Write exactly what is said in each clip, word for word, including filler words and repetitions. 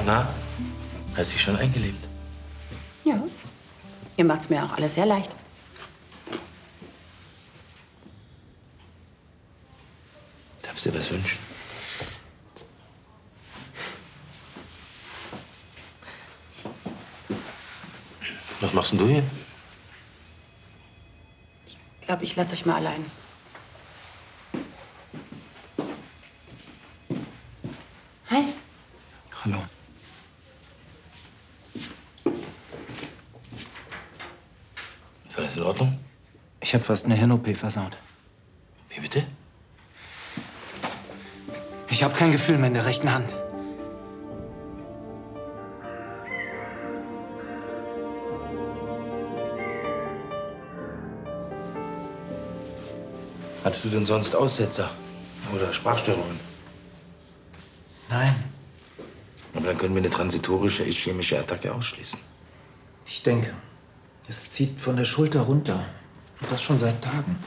Na, hast dich schon eingelebt? Ja. Ihr macht's mir auch alles sehr leicht. Darfst du dir was wünschen? Was machst denn du hier? Ich glaube, ich lasse euch mal allein. Hi. Hallo. Ist alles in Ordnung? Ich habe fast eine Hirn-O P versaut. Wie bitte? Ich habe kein Gefühl mehr in der rechten Hand. Hattest du denn sonst Aussetzer oder Sprachstörungen? Nein, Aber dann können wir eine transitorische ischämische Attacke ausschließen. ich denke. Es zieht von der Schulter runter. Und das schon seit Tagen.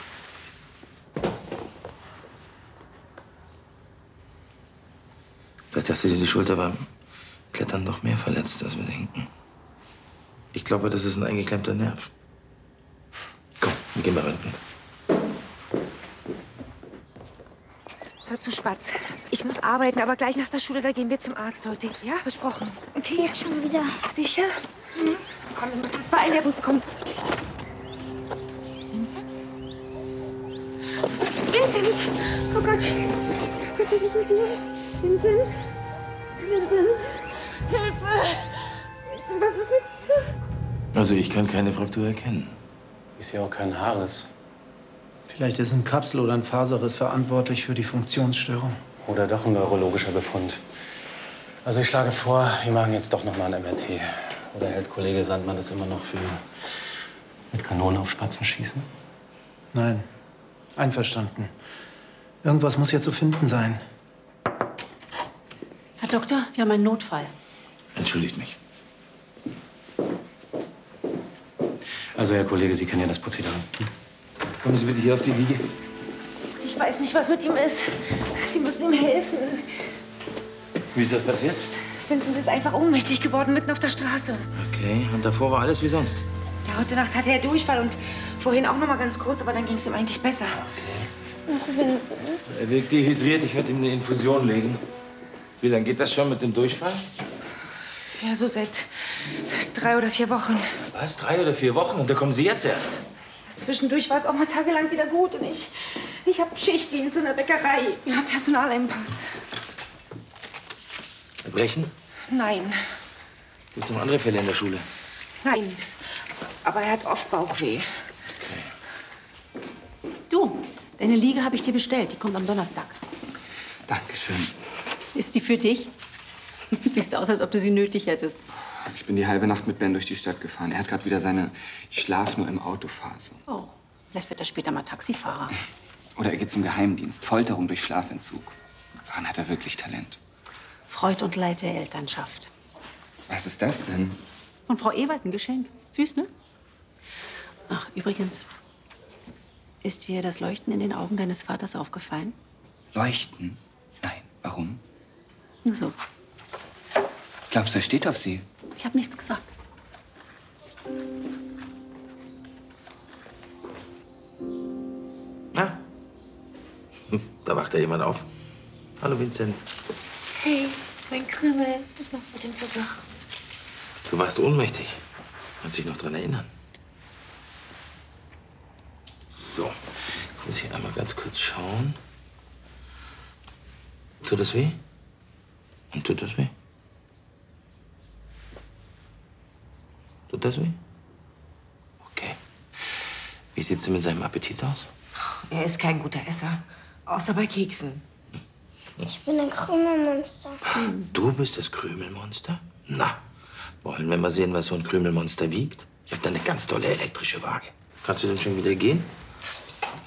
Vielleicht hast du dir die Schulter beim Klettern doch mehr verletzt, als wir denken. Ich glaube, das ist ein eingeklemmter Nerv. Komm, wir gehen mal röntgen. Hör zu, Spatz. Ich muss arbeiten, aber gleich nach der Schule, da gehen wir zum Arzt heute. Ja, versprochen. Okay, jetzt schon wieder. Sicher? Hm? Komm, wir müssen uns beeilen, der Bus kommt. Vincent? Vincent! Oh Gott. Oh Gott, was ist mit dir? Vincent? Vincent? Hilfe! Vincent, was ist mit dir? Also, ich kann keine Fraktur erkennen. Ist ja auch kein Haares. Vielleicht ist ein Kapsel- oder ein Faserriss verantwortlich für die Funktionsstörung. Oder doch ein neurologischer Befund. Also ich schlage vor, wir machen jetzt doch noch mal ein M R T. Oder hält Kollege Sandmann das immer noch für mit Kanonen auf Spatzen schießen? Nein, einverstanden. Irgendwas muss hier zu finden sein. Herr Doktor, wir haben einen Notfall. Entschuldigt mich. Also Herr Kollege, Sie kennen ja das Prozedere. Hm? Kommen Sie bitte hier auf die Liege. Ich weiß nicht, was mit ihm ist. Sie müssen ihm helfen. Wie ist das passiert? Vincent ist einfach ohnmächtig geworden, mitten auf der Straße. Okay, und davor war alles wie sonst. Ja, heute Nacht hatte er Durchfall und vorhin auch noch mal ganz kurz, aber dann ging es ihm eigentlich besser. Ach, Vincent. Er wirkt dehydriert. Ich werde ihm eine Infusion legen. Wie lange geht das schon mit dem Durchfall? Ja, so seit drei oder vier Wochen. Was? Drei oder vier Wochen? Und da kommen Sie jetzt erst? Zwischendurch war es auch mal tagelang wieder gut und ich, ich habe Schichtdienst in der Bäckerei. Wir haben Personalengpass. Erbrechen? Nein, Gibt es noch andere Fälle in der Schule? nein. Aber er hat oft Bauchweh. Du, deine Liege habe ich dir bestellt. Die kommt am Donnerstag. Dankeschön. Ist die für dich? Siehst aus, als ob du sie nötig hättest. Ich bin die halbe Nacht mit Ben durch die Stadt gefahren. Er hat gerade wieder seine Ich schlaf nur im Auto-Phase. Oh, vielleicht wird er später mal Taxifahrer. Oder er geht zum Geheimdienst. Folterung durch Schlafentzug. Daran hat er wirklich Talent. Freud und Leid der Elternschaft. Was ist das denn? Von Frau Ewald ein Geschenk. Süß, ne? Ach, übrigens, ist dir das Leuchten in den Augen deines Vaters aufgefallen? Leuchten? Nein. Warum? Nur so. Glaubst du, er steht auf sie? Ich habe nichts gesagt. Ah. Da wacht ja jemand auf. Hallo, Vincent. Hey, mein Krümel. Was machst du denn für Sachen? Du warst ohnmächtig. Kannst dich noch dran erinnern? So, jetzt muss ich einmal ganz kurz schauen. Tut das weh? Und tut das weh? Tut das weh? Okay. Wie sieht's denn mit seinem Appetit aus? Er ist kein guter Esser, außer bei Keksen. Ich bin ein Krümelmonster. Du bist das Krümelmonster? Na, wollen wir mal sehen, was so ein Krümelmonster wiegt? Ich habe da eine ganz tolle elektrische Waage. Kannst du denn schon wieder gehen?